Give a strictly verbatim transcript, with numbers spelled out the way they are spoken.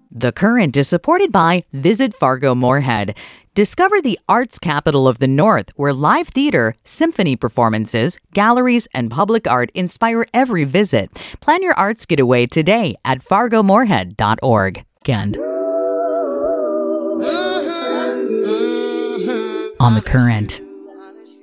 The Current is supported by Visit Fargo Moorhead. Discover the arts capital of the North, where live theater, symphony performances, galleries, and public art inspire every visit. Plan your arts getaway today at fargo moorhead dot org. On The Current.